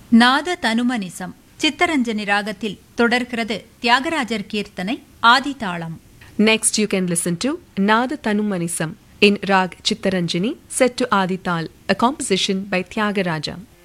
நாத தனுமனிசம் சித்தரஞ்சனி ராகத்தில் தொடர்கிறது தியாகராஜர் கீர்த்தனை ஆதிதாளம். Next you can listen to Nada Tanumanisam in Rag Chittaranjani set to Adital, a composition by Tyagaraja.